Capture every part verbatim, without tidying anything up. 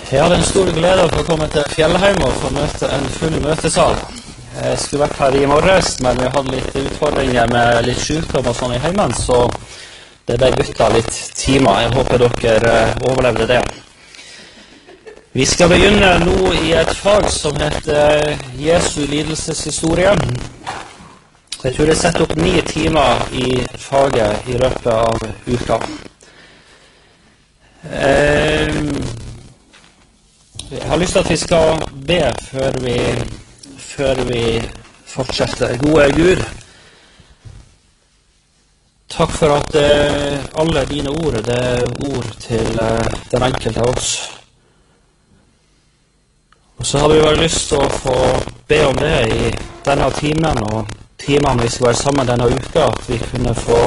Jeg hadde en stor glede å få komme til Fjellheim og få møte en full møtesal. Jeg skulle vært her i morges, men vi hadde litt utfordringer med litt sykdom og sånn i heimen, så det ble byttet litt timer. Jeg håper dere overlevde det. Vi skal begynne nå i et fag som heter Jesu lidelseshistorie. Jeg tror jeg setter opp ni timer i faget i løpet av uka. Jeg har lyst til at vi skal be før vi, før vi fortsetter. Gode Gud, takk for at alle dine ord, det er ord til den enkelte av oss. Og så hadde vi bare lyst til å få be om det i denne timen, og timene vi skal være sammen denne uka, at vi kunne få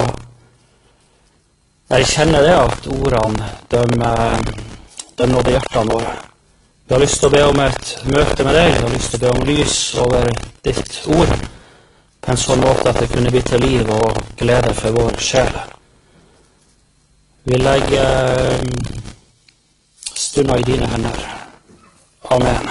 erkjenne det at ordene, de, de nådde hjertene våre. Vi har lyst til å be om et møte med deg, vi har lyst til å be om lys over ditt ord, på en sånn måte at det kunne bli til liv og glede for vår sjel. Vi legger stunder i dine hender. Amen.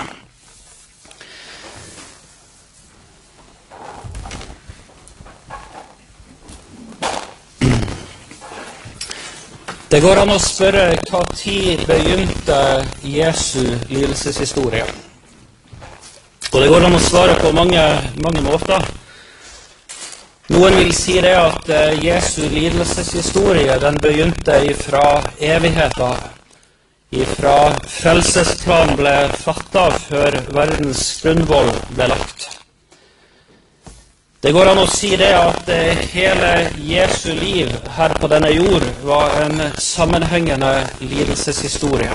Det går an å spørre hva tid begynte Jesu lidelseshistorie. Og det går an å svare på mange, mange måter. Noen vil si det at Jesu lidelseshistorie den begynte fra evigheten, ifra frelsesplanen ble fattet før verdens grunnvoll ble lagt. Det går an å si det at hele Jesu liv her på denne jord var en sammenhengende lidelseshistorie.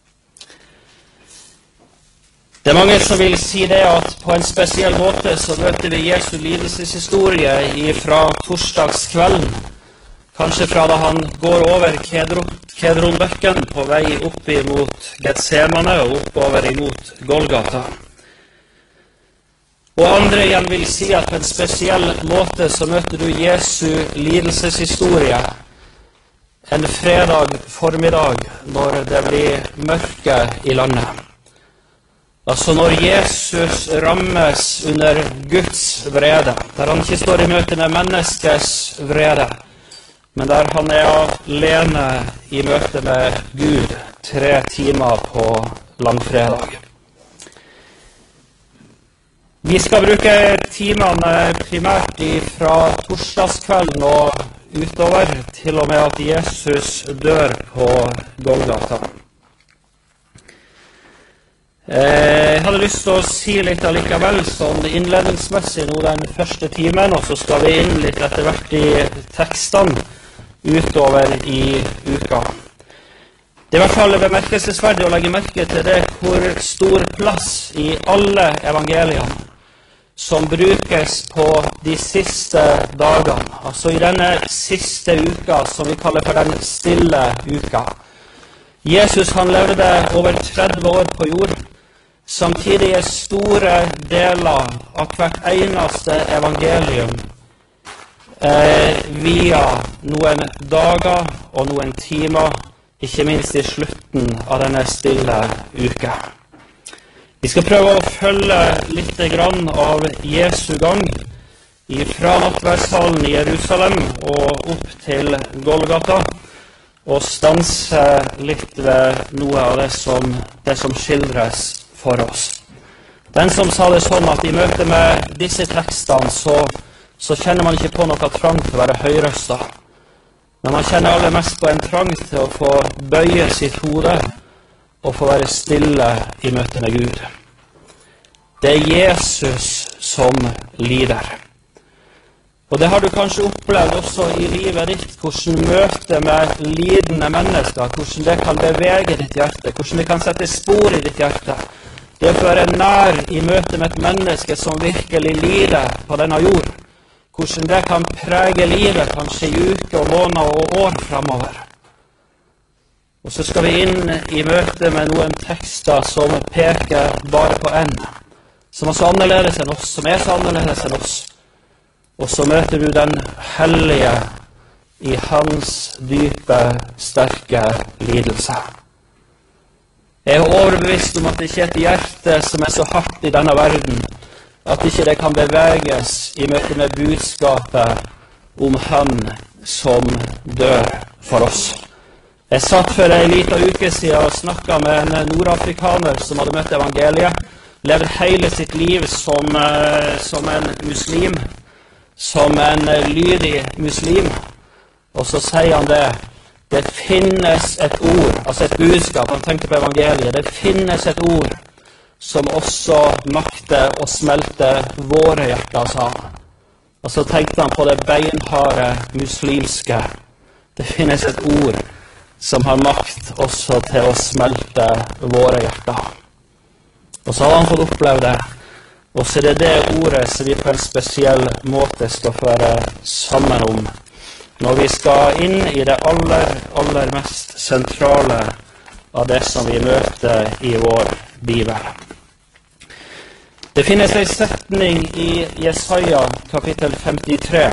Det er mange som vil si det at på en spesiell måte så møter vi Jesu lidelseshistorie fra torsdagskvelden, kanskje fra da han går over Kedronbøkken på vei opp imot Getsemane og oppover imot Golgata. Og andre igjen vil si at på en spesiell måte så møter du Jesu lidelseshistorie en fredag formiddag når det blir mørke i landet. Altså når Jesus rammes under Guds vrede, der han ikke står i møte med menneskets vrede, men der han er alene i møte med Gud tre timer på langfredag. Vi skal bruke timene primært fra torsdagskvelden og utover, til og med at Jesus dør på Golgata. Jeg hadde lyst til å si litt allikevel, sånn innledningsmessig nå den første timen, og så skal vi inn litt etter hvert i tekstene utover i uka. Det er i hvert fall bemerkelsesverdig å legge merke til det hvor stor plass i alle evangeliene som brukes på de siste dagene, altså i denne siste uka som vi kaller for den stille uka. Jesus han levde over tretti år på jord, samtidig er store deler av hvert eneste evangelium eh, via noen dager og noen timer, ikke minst i slutten av denne stille uka. Vi skal prøve å følge litt grann av Jesu gang fra nattverdshallen i Jerusalem og opp til Golgata, og stanse litt ved noe av det som, det som skildres for oss. Den som sa det sånn at i møte med disse tekstene så, så kjenner man ikke på noe trang til å være høyrøstet. Men man kjenner aller mest på en trang til å få bøye sitt hode og få være stille i møte med Gud. Det er Jesus som lider. Og det har du kanskje opplevd også i livet ditt, hvordan møte med lidende mennesker, hvordan det kan bevege ditt hjerte, hvordan det kan sette spor i ditt hjerte. Det å være nær i møte med et menneske som virkelig lider på denne jord, hvordan det kan prege livet, kanskje i uker og måneder og år fremover. Og så skal vi inn i møte med noen tekster som peker bare på en, som er så annerledes enn oss, som er så annerledes enn oss. Og så møter du den hellige i hans dype, sterke lidelse. Jeg er overbevist om at det ikke er et hjerte som er så hardt i denne verden, at ikke det kan beveges i møte med budskapet om Han som dør for oss. Jeg satt for en liten uke siden og snakket med en nordafrikaner som hadde møtt evangeliet, levd hele sitt liv som, som en muslim, som en lydig muslim. Og så sier han det, det finnes et ord, altså et budskap, han tenkte på evangeliet, det finnes et ord som også makter å smelte våre hjerter, sa han. Og så tenkte han på det beinharde muslimske. Det finnes et ord som har makt også til å smelte våre hjerter. Og så har han fått oppleve det. Og så er det det ordet som vi på en spesiell måte skal føre sammen om, når vi skal inn i det aller, aller mest sentrale av det som vi møter i vår Bibel. Det finnes en setning i Jesaja kapittel femtitre.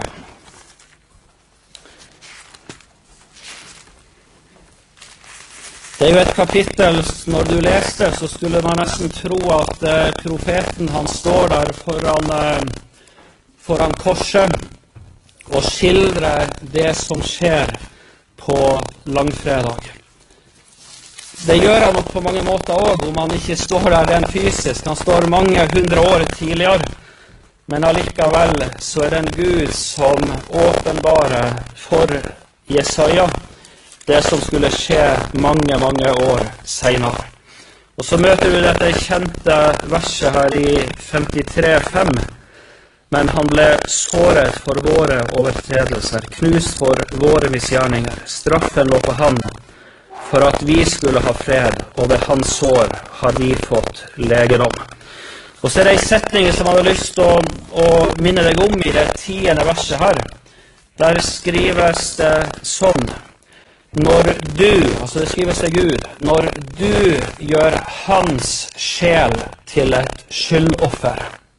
Det er jo et kapittel, når du leste, så skulle man nesten tro at eh, profeten han står der foran, eh, foran korset og skildrer det som skjer på langfredag. Det gjør han nok på mange måter også, om han ikke står der rent fysisk. Han står mange hundre år tidligere, men allikevel så er det en Gud som åpenbarer for Jesaja det som skulle skje mange, mange år senere. Og så møter du dette kjente verset her i femtitre fem. Men han ble såret for våre overtredelser, knust for våre misgjerninger. Straffen lå på han, for at vi skulle ha fred, og ved hans sår har vi fått legedom. Og så er det en setning som jeg hadde lyst til å, å minne deg om i det tiende verset her. Der skrives det sånn: Når du, altså det skrives det Gud, når du gjør hans sjel til et skyldoffer.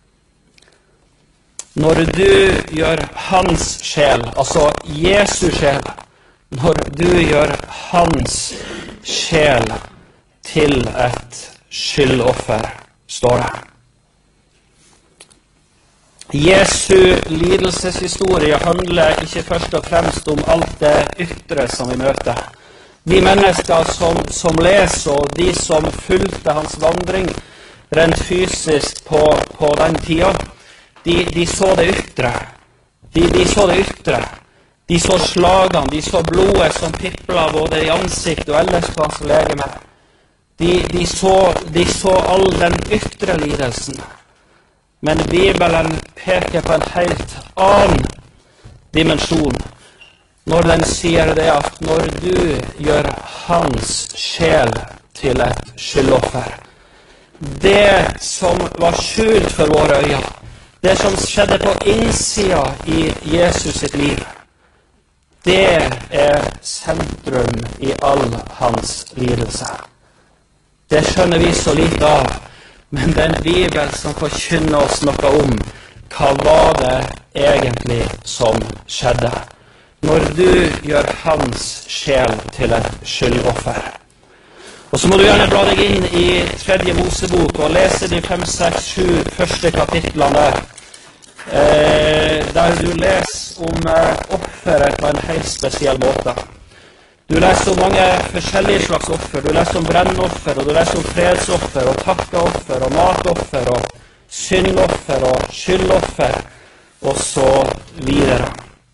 Når du gjør hans sjel, altså Jesu sjel, når du gjør hans sjel til et skyldoffer, står det. Jesu lidelseshistorie handler ikke først og fremst om alt det ytre som vi møter. De mennesker som, som leser, og de som fulgte hans vandring rent fysisk på, på den tida, de, de så det ytre. De, de så det ytre. De så slagene, de så blodet som piplet både i ansikt og ellers på hans legeme. De, de, så, de så all den ytre lidelsen. Men Bibelen peker på en helt annen dimensjon når den sier det at når du gjør hans sjel til et skyldoffer, det som var skjult for våre øyne, det som skjedde på innsida i Jesus sitt liv, det er sentrum i all hans lidelse. Det skjønner vi så lite av, men det er en Bibel som forkynner oss noe om hva var det egentlig som skjedde. Når du gjør hans sjel til et skyldoffer. Og så må du gjerne bla deg inn i tredje Mosebok og lese de fem, seks, sju første kapitlene der. Eh, der du leser om eh, offeret på en helt spesiell måte. Du leser om mange forskjellige slags offer. Du leser om brennoffer, og du leser om fredsoffer, og takkeoffer, og matoffer, og syndoffer, og skyldoffer, og så videre.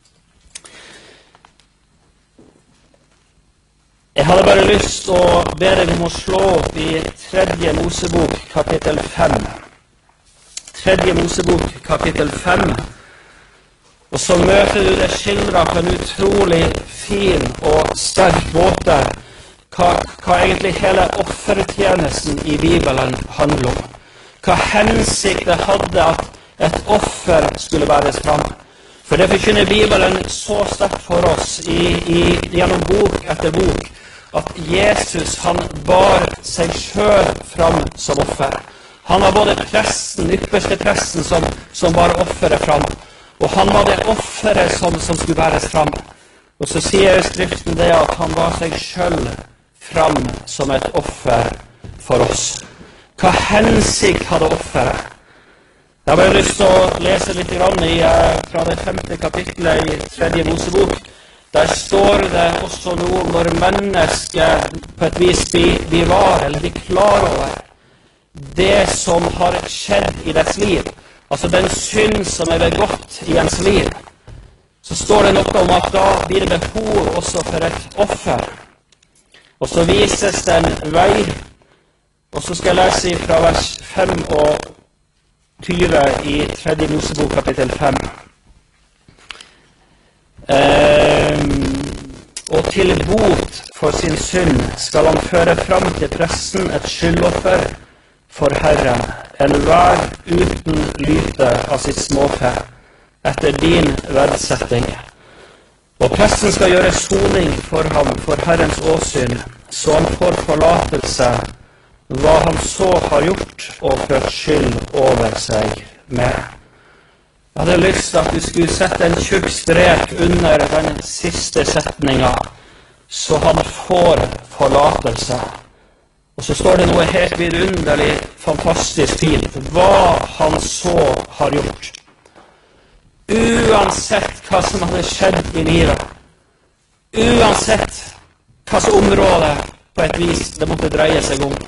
Jeg hadde bare lyst til å be deg om å slå opp i tredje Mosebok, kapittel fem. Tredje Mosebok, kapittel fem. Og så møter du det skildret på en utrolig fin og sterk måte hva, hva egentlig hele offertjenesten i Bibelen handler om. Hva hensikt det hadde at et offer skulle bæres fram. For det forkynner Bibelen så sterkt for oss i, i, gjennom bok etter bok, at Jesus han bar seg selv fram som offer. Han var både presten, ypperste presten som, som bar offeret fram, og han var det offeret som, som skulle bæres fram. Og så sier Skriften det at han bar seg selv fram som et offer for oss. Hva hensikt hadde offeret? Jeg har bare lyst til å lese litt grann i, fra det femte kapitlet i tredje Mosebok. Der står det også noe når mennesket på et vis blir, blir var, eller blir klar over det som har skjedd i dets liv, altså den synd som er begått i ens liv, så står det noe om at da blir det behov også for et offer. Og så vises det en vei, og så skal jeg lese fra vers fem og tyve i tredje Mosebok kapittel fem. Um, og til bot for sin synd skal han føre fram til presten et skyldoffer for Herren, enhver uten lyte av sitt småfe, etter din verdsetting. Og presten skal gjøre soning for ham for Herrens åsyn, så han får forlatelse hva han så har gjort og ført skyld over seg med. Jeg hadde lyst til at du skulle sette en tjukk strek under den siste setningen, så han får forlatelse. Og så står det noe helt vidunderlig, fantastisk fint, hva han så har gjort. Uansett hva som hadde skjedd i livet, uansett hva som område på et vis det måtte dreie seg om,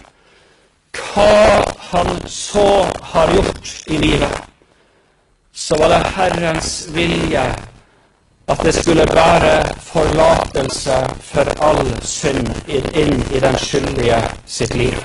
hva han så har gjort i livet, så var det Herrens vilje at det skulle være forlatelse for all synd inn i den skyldige sitt liv.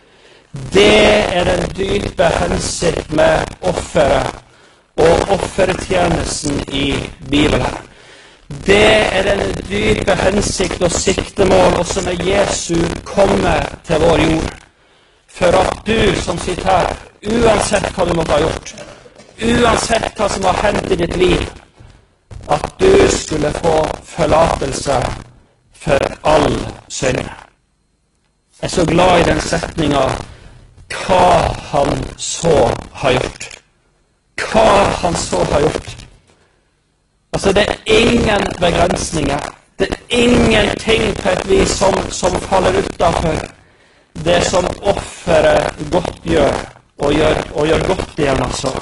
Det er den dype hensikt med offeret og offertjenesten i Bibelen. Det er den dype hensikt og siktemål også med Jesu komme til vår jord. For at du som sitter her, uansett hva du måtte ha gjort, uansett hva som har hendt i ditt liv, at du skulle få forlatelse for all synd. Jeg er så glad i den setningen, hva han så har gjort. Hva han så har gjort. Altså, det er ingen begrensninger. Det er ingenting på et vis som, som faller utenfor det som offeret godt gjør, og gjør, og gjør godt igjen, altså.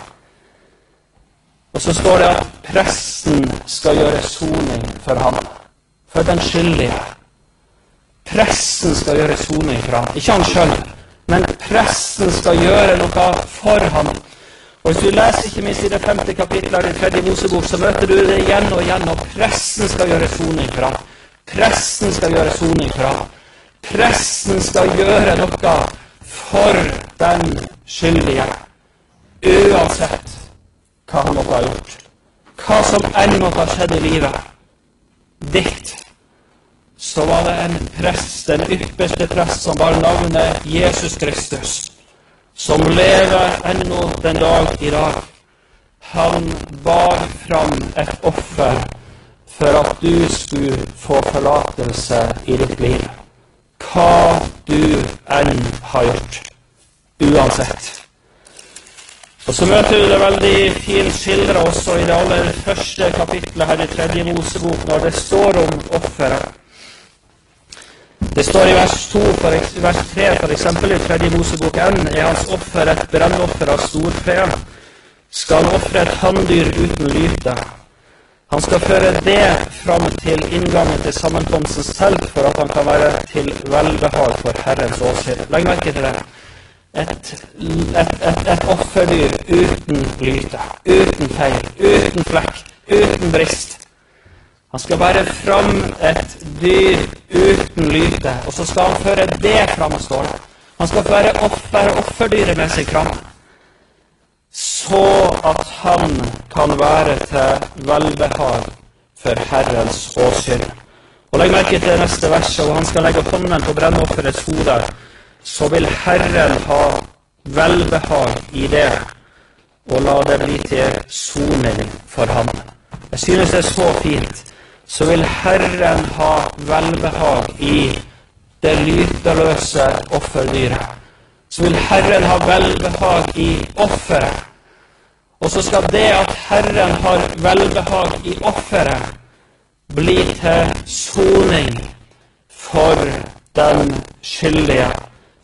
Og så står det at presten skal gjøre soning for ham, for den skyldige. Presten skal gjøre soning for ham, ikke han selv, men presten skal gjøre noe for ham. Og hvis du leser ikke minst i det femte kapitlet i tredje Mosebok, så møter du det igjen og igjen, og presten skal gjøre soning for ham. Presten skal gjøre soning for ham. Presten skal gjøre noe for den skyldige, uansett hva han måtte ha gjort. Hva som enn måtte ha skjedd i livet ditt, så var det en prest, en ypperste prest som bar navnet Jesus Kristus, som lever ennå den dag i dag. Han bar fram et offer for at du skulle få forlatelse i ditt liv. Hva du enn har gjort, uansett. Og så møter du det veldig fint skildret også i det aller første kapitlet her i tredje Mosebok, når det står om offeret. Det står i vers, to, for, vers tre, for eksempel i tredje Mosebok en, er hans offer et brennoffer av storfe. Skal han offre et handdyr uten lyte. Han skal føre det fram til inngangen til sammenkomstens telt, for at han kan være til velbehag for Herrens åsyn. Legg merke til det. Et, et, et, et offerdyr uten lyte, uten feil, uten flekk, uten brist. Han skal bære fram et dyr uten lyte, og så skal han føre det fram, står det. Han skal føre offer, offerdyret med seg fram, så at han kan være til velbehag for Herrens åsyn. Og legg merke til det neste verset, og han skal legge hånden på brennofferets hode, så vil Herren ha velbehag i det, og la det bli til soning for ham. Jeg synes det er så fint. Så vil Herren ha velbehag i det lyteløse offerdyret. Så vil Herren ha velbehag i offeret. Og så skal det at Herren har velbehag i offeret, bli til soning for den skyldige,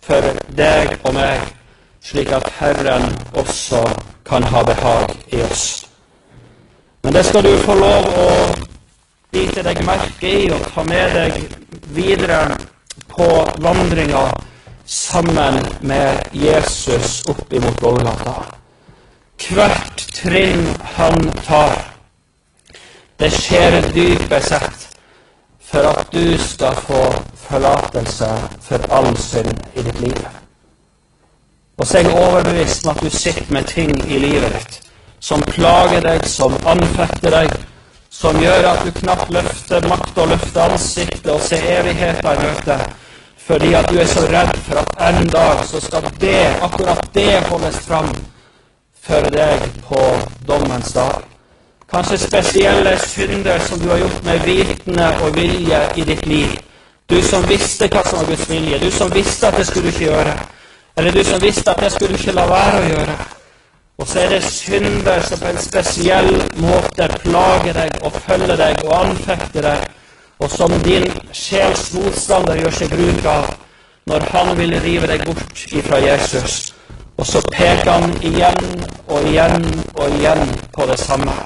for deg og meg, slik at Herren også kan ha behag i oss. Men det skal du få lov å bite deg merke i og ta med deg videre på vandringa sammen med Jesus opp imot Golgata. Hvert trinn han tar, det skjer dypest sett for at du skal få forlatelse for all synd i ditt liv. Og så er jeg overbevist om at du sitter med ting i livet ditt som plager deg, som anfekter deg, som gjør at du knapt løfter makt og løfter ansiktet og ser evigheten i møte, fordi at du er så redd for at en dag så skal det, akkurat det holdes fram for deg på dommens dag. Kanskje spesielle synder som du har gjort med vitende og vilje i ditt liv. Du som visste hva som var Guds vilje, du som visste at det skulle du ikke gjøre, eller du som visste at det skulle du ikke la være å gjøre. Og så er det synder som på en spesiell måte plager deg og følger deg og anfekter deg, og som din sjels motstander gjør seg bruk av når han vil rive deg bort ifra Jesus. Og så peker han igjen og igjen og igjen på det samme.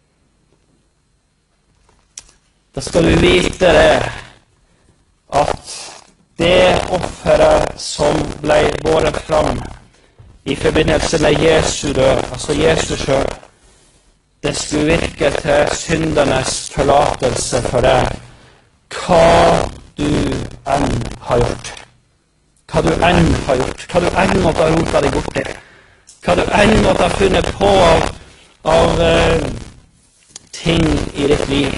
Da skal du vite det, at det offeret som ble båret fram i forbindelse med Jesu død, altså Jesus selv, det skulle virke til syndernes forlatelse for deg, hva du enn har gjort. Hva du enn har gjort, hva du enn måtte ha rotet deg bort til, hva du enn måtte ha funnet på av, av uh, ting i ditt liv.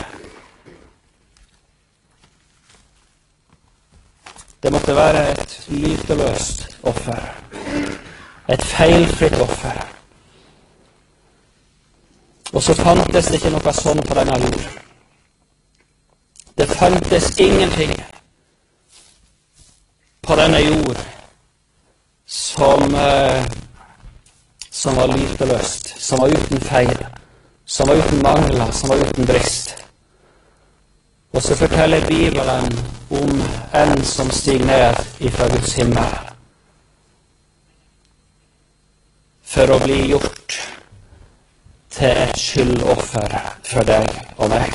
Det måtte være et lyteløst offer, et feilfritt offer. Og så fantes det ikke noe sånn på denne jord. Det fantes ingenting på denne jord som, eh, som var lyteløst, som var uten feil, som var uten mangler, som var uten brist. Og så forteller Bibelen om en som stiger ned ifra Guds himmel for å bli gjort til et skyldoffer for deg og meg.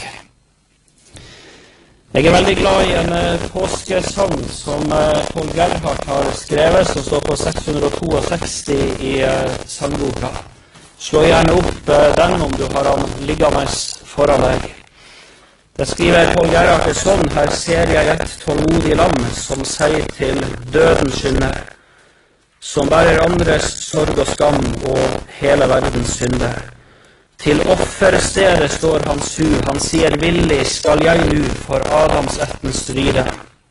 Jeg er veldig glad i en uh, påskesang som uh, Paul Gerhardt har skrevet, som står på seks hundre sekstito i uh, sangboka. Slå gjerne opp uh, den om du har den liggende foran deg. Det skriver Paul Gerhardt sånn: her ser jeg et tålmodig lam som sier til døden skynder, som bærer andres sorg og skam og hele verdens synder. Til offerstedet står han sur, han sier villig skal jeg nu for Adams ætten stride.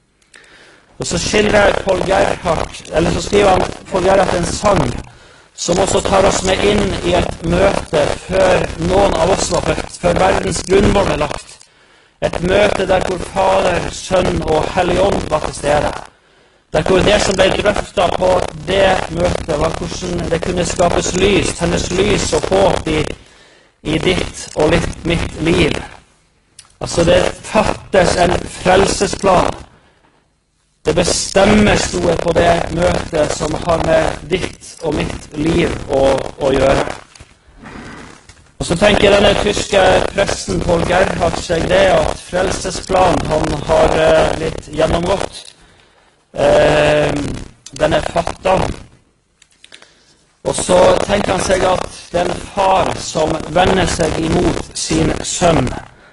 Og så skildrer Paul Gerhardt, eller så skriver han Paul Gerhardt en sang som også tar oss med inn i et møte før noen av oss var født, før verdens grunnvoll er lagt. Et møte der hvor Fader, Sønn og Hellig Ånd var til stede. Der hvor det som ble drøftet på det møtet var hvordan det kunne skapes lys, tennes lys og håp i i ditt og litt mitt liv. Altså det fattes en frelsesplan. Det bestemmer stoet på det møtet som har med ditt og mitt liv å, å gjøre. Og så tenker denne tyske presten Paul Gerhardt seg det at frelsesplanen han har eh, litt gjennomgått. Eh, den er fattet. Og så tenker han seg at det er en far som vender seg imot sin sønn.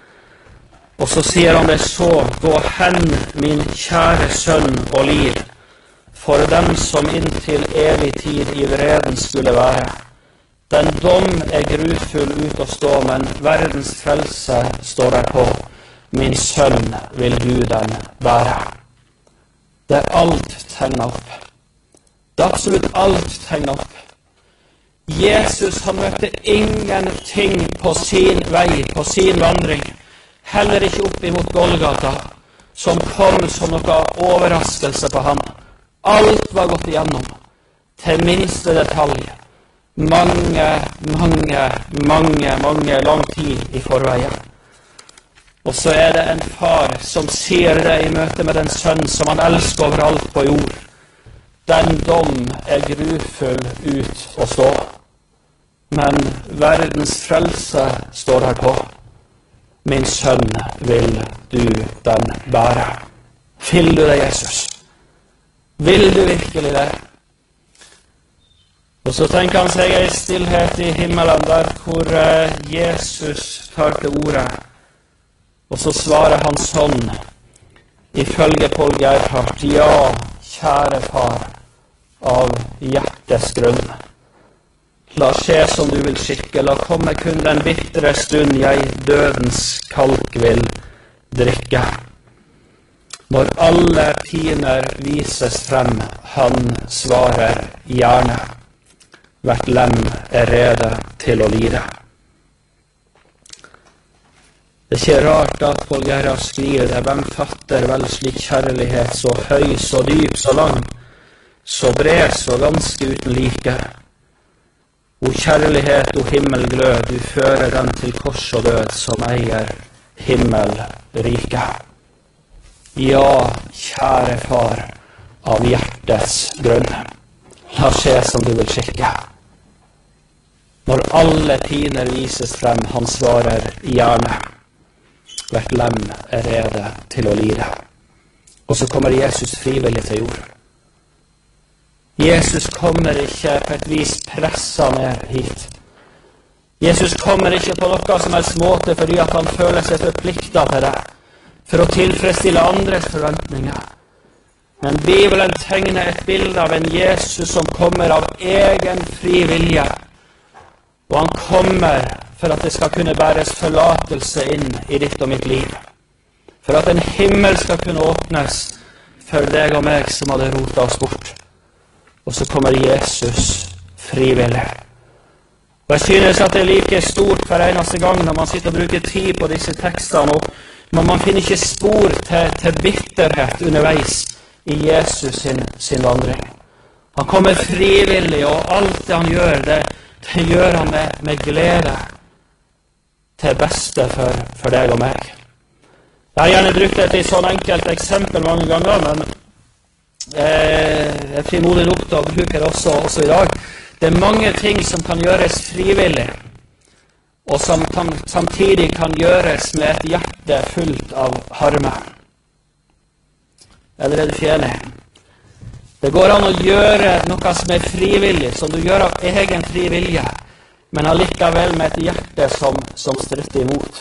Og så sier han det så: gå hen, min kjære sønn og liv, for dem som inntil evig tid i vreden skulle være. Den dom er grufull ut å stå, men verdens frelse står der på. Min sønn vil du den bære. Det er alt tegnet opp. Det er absolutt alt tegnet opp. Jesus han møtte ingenting på sin vei, på sin vandring, heller ikke opp imot Golgata, som kom som noe overraskelse på ham. Alt var gått igjennom, til minste detalj. Mange, mange, mange, mange lang tid i forveien. Og så er det en far som sier det i møte med den sønn som han elsker overalt på jord. den dom er grufull ut å stå, men verdens frelse står her på. Min sønn, vil du den bære? Vil du det, Jesus? Vil du virkelig det? Og så tenker han seg en stillhet i himmelen der hvor Jesus tar til ordet. Og så svarer han sånn, ifølge Paul Gerhardt: ja, kjære far, av hjertets grunn. La skje som du vil skikke, la komme kun den bittre stund jeg dødens kalk vil drikke. Når alle piner vises frem, han svarer gjerne. Hvert lem er rede til å lide. Det er ikke rart at Paul Gerhardt skriver det. Hvem fatter vel slik kjærlighet, så høy, så dyp, så lang, så bred, så ganske uten like. O kjærlighet, o himmelglød, du fører den til kors og død, som eier himmelrike. Ja, kjære far, av hjertets grunn, la skje som du vil skikke. Når alle piner vises frem, han svarer gjerne. Hvert lem er rede til å lide. Og så kommer Jesus frivillig til jord. Jesus kommer ikke på et vis pressa ned hit. Jesus kommer ikke på noe som helst måte fordi at han føler seg forpliktet til det, for å tilfredsstille andres forventninger. Men Bibelen tegner et bilde av en Jesus som kommer av egen fri vilje. Og han kommer for at det skal kunne bæres forlatelse inn i ditt og mitt liv. For at en himmel skal kunne åpnes for deg og meg som hadde rotet oss bort. Og så kommer Jesus frivillig. Og jeg synes at det er like stort hver eneste gang når man sitter og bruker tid på disse tekstene, og man finner ikke spor til, til bitterhet underveis i Jesus sin, sin vandring. Han kommer frivillig, og alt det han gjør, det, det gjør han med, med glede til beste for, for deg og meg. Jeg har gjerne brukt et sånn enkelt eksempel mange ganger, men eh, jeg er frimodig nok til å bruke det også, også i dag. Det er mange ting som kan gjøres frivillig, og som kan, samtidig kan gjøres med et hjerte fullt av harme. Eller er du ikke enig? Det går an å gjøre noe som er frivillig, som du gjør av egen fri vilje, men allikevel med et hjerte som, som stritter imot.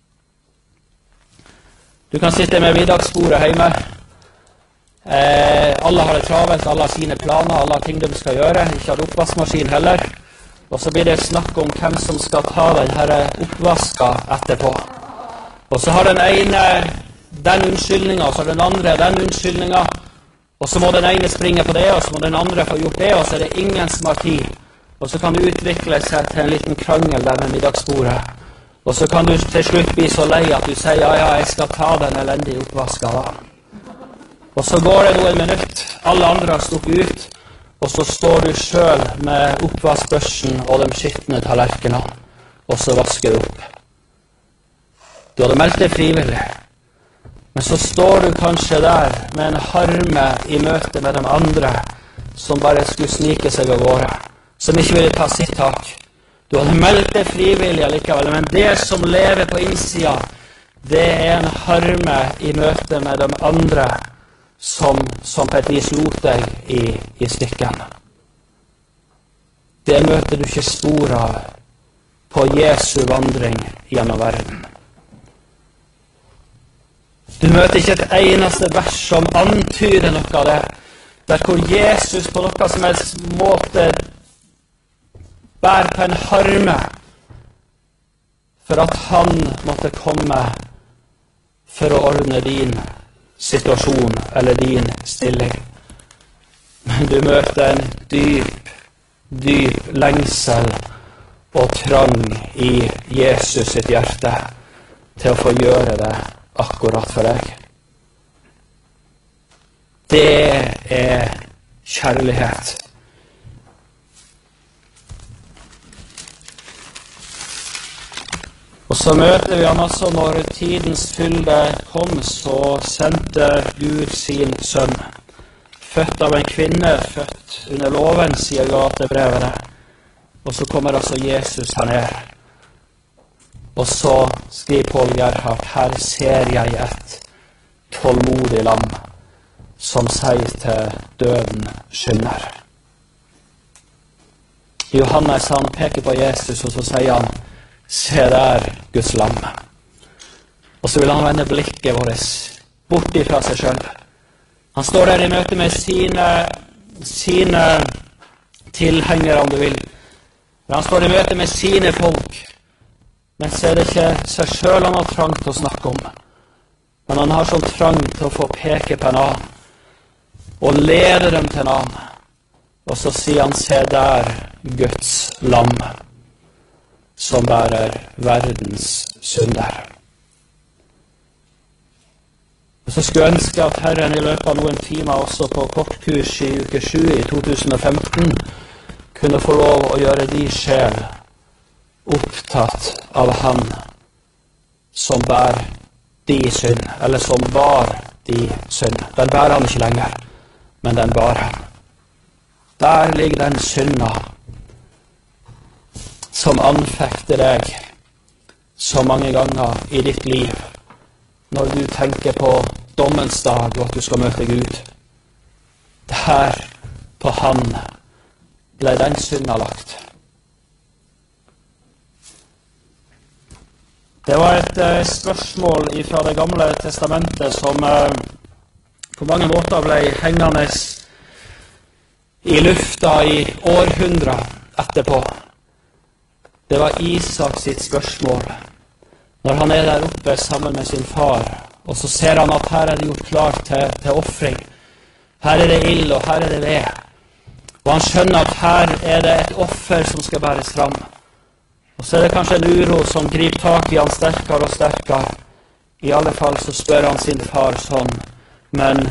Du kan sitte med middagsbordet hjemme. Eh, alle har det travelt, alle har sine planer, alle har ting de skal gjøre, ikke har oppvaskmaskin heller. Og så blir det snakk om hvem som skal ta denne oppvaska etterpå. Og så har den ene den unnskyldninga, og så har den andre den unnskyldninga, og så må den ene springe på det, og så må den andre få gjort det, og så er det ingen som har tid. Og så kan det utvikle seg til en liten krangel der med middagsbordet. Og så kan du til slutt bli så lei at du sier, ja, ja, jeg skal ta den elendige oppvaska da. Og så går det noen minutt, alle andre har stukket ut, og så står du selv med oppvaskbørsen og de skittende tallerkenene, og så vasker du opp. Du hadde meldt deg frivillig, men så står du kanskje der med en harme i møte med de andre som bare skulle snike seg av gårde, som ikke ville ta sitt tak. Du hadde meldt deg frivillig likevel, men det som lever på innsida, det er en harme i møte med de andre som, som på et vis lot deg i, i stikken. Det møter du ikke spor av på Jesu vandring gjennom verden. Du møter ikke et eneste vers som antyder noe av det, der hvor Jesus på noe som helst måte bærer på en harme for at han måtte komme for å ordne din situasjon eller din stilling. Men du møter en dyp, dyp lengsel og trang i Jesus sitt hjerte til å få gjøre det akkurat for deg. Det er kjærlighet. Og så møter vi han altså når tidens fylde kom, så sendte Gud sin sønn, født av en kvinne, født under loven, sier Galaterbrevet. Og så kommer altså Jesus her ned. Og så skriver Paul Gerhard, her ser jeg et tålmodig lam, som sier til døden skynder. Johannes han peker på Jesus, og så sier han, se der Guds lam. Og så vil han vende blikket vårt bort ifra seg selv. Han står der i møte med sine, sine tilhengere, om du vil. Han står i møte med sine folk. Men så er det ikke seg selv han har trang til å snakke om. Men han har sånn trang til å få peke på en annen. Og lede dem til en annen. Og så sier han, se der Guds lam, som bærer verdens synder. Og så skulle jeg ønske at Herren i løpet av noen timer også på kortkurs i uke sju i to tusen og femten kunne få lov å gjøre de sjel opptatt av han som bær de synd, eller som bar de synd. Den bærer han ikke lenger, men den bar han. Der ligger den synda som anfekter deg så mange ganger i ditt liv, når du tenker på dommens dag og at du skal møte Gud. Der på han ble den synda lagt. Det var et eh, spørsmål fra det gamle testamentet som eh, på mange måter ble hengende i lufta i århundrer etterpå. Det var Isak sitt spørsmål. Når han er der oppe sammen med sin far, og så ser han at her er det gjort klart til, til offring. Her er det ild, og her er det ved. Og han skjønner at her er det et offer som skal bæres fram. Og så er det kanskje en uro som griper tak i han sterkere og sterkere. I alle fall så spør han sin far sånn, men